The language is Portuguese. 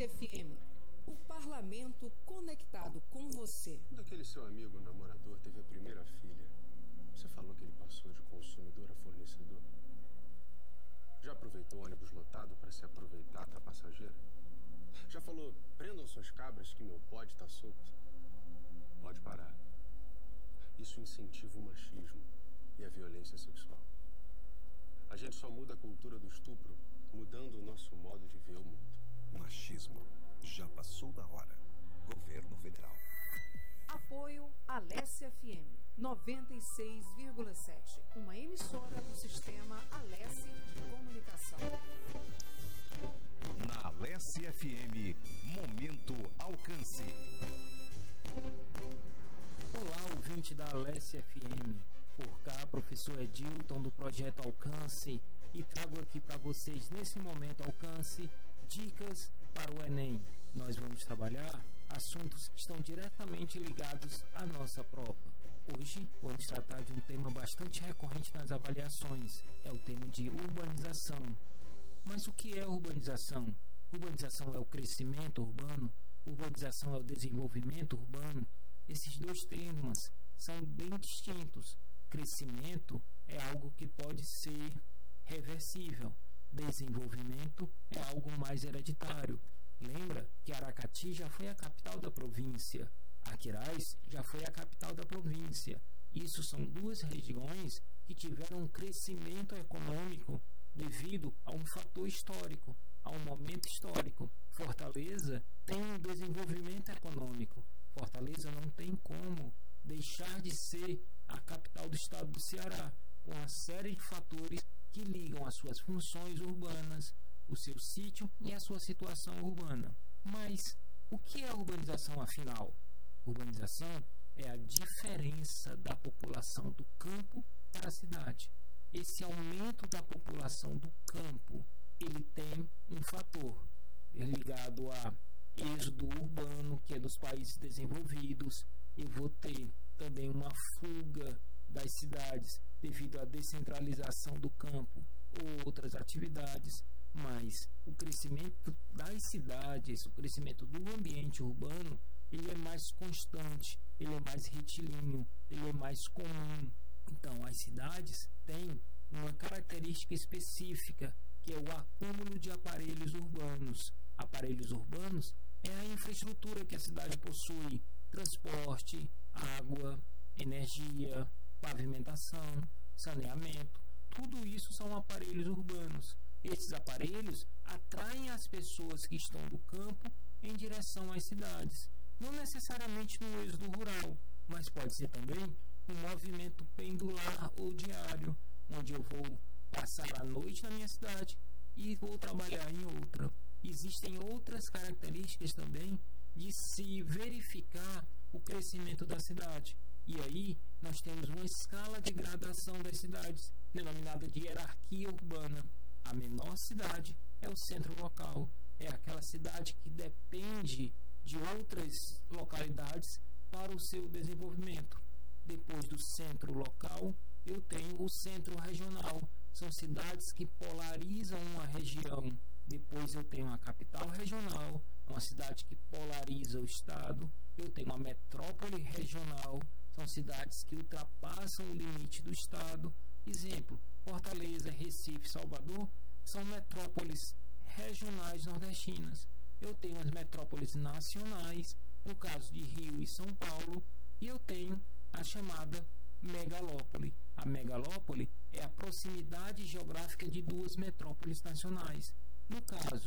Alesse FM, o parlamento conectado com você. Quando aquele seu amigo namorador teve a primeira filha, você falou que ele passou de consumidor a fornecedor? Já aproveitou o ônibus lotado para se aproveitar da passageira? Já falou, prendam suas cabras que meu bode tá solto? Pode parar. Isso incentiva o machismo e a violência sexual. A gente só muda a cultura do estupro mudando o nosso modo de ver o mundo. Machismo. Já passou da hora. Governo Federal. Apoio Alesse FM 96,7, uma emissora do sistema Alesse de comunicação. Na Alesse FM, Momento Alcance. Olá, ouvinte da Alesse FM. Por cá, professor Edilton do Projeto Alcance, e trago aqui para vocês, nesse Momento Alcance, dicas para o Enem. Nós vamos trabalhar assuntos que estão diretamente ligados à nossa prova. Hoje vamos tratar de um tema bastante recorrente nas avaliações, é o tema de urbanização. Mas o que é urbanização? Urbanização é o crescimento urbano? Urbanização é o desenvolvimento urbano? Esses dois termos são bem distintos. Crescimento é algo que pode ser reversível. Desenvolvimento é algo mais hereditário. Lembra que Aracati já foi a capital da província. Aquiraz já foi a capital da província. Isso são duas regiões que tiveram um crescimento econômico devido a um fator histórico, a um momento histórico. Fortaleza tem um desenvolvimento econômico. Fortaleza não tem como deixar de ser a capital do estado do Ceará, com uma série de fatores que ligam as suas funções urbanas, o seu sítio e a sua situação urbana. Mas o que é urbanização afinal? Urbanização é a diferença da população do campo para a cidade. Esse aumento da população do campo, ele tem um fator ligado a êxodo urbano, que é dos países desenvolvidos. Eu vou ter também uma fuga das cidades devido à descentralização do campo ou outras atividades, mas o crescimento das cidades, o crescimento do ambiente urbano, ele é mais constante, ele é mais retilíneo, ele é mais comum. Então, as cidades têm uma característica específica, que é o acúmulo de aparelhos urbanos. Aparelhos urbanos é a infraestrutura que a cidade possui: transporte, água, energia, pavimentação, saneamento. Tudo isso são aparelhos urbanos. Esses aparelhos atraem as pessoas que estão do campo em direção às cidades. Não necessariamente no êxodo rural, mas pode ser também um movimento pendular ou diário, onde eu vou passar a noite na minha cidade e vou trabalhar em outra. Existem outras características também de se verificar o crescimento da cidade. E aí nós temos uma escala de gradação das cidades, denominada de hierarquia urbana. A menor cidade é o centro local, é aquela cidade que depende de outras localidades para o seu desenvolvimento. Depois do centro local, eu tenho o centro regional. São cidades que polarizam uma região. Depois eu tenho a capital regional, uma cidade que polariza o estado. Eu tenho a metrópole regional, são cidades que ultrapassam o limite do estado. Exemplo, Fortaleza, Recife, Salvador são metrópoles regionais nordestinas. Eu tenho as metrópoles nacionais, no caso de Rio e São Paulo, e eu tenho a chamada megalópole. A megalópole é a proximidade geográfica de duas metrópoles nacionais. No caso